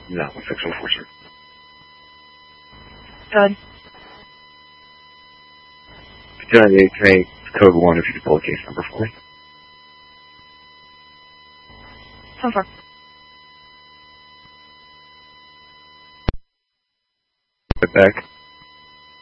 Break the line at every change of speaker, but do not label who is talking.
No, sexual force.
Good.
Can I code 1 if you could pull a case number for me?
10-4.
Get back.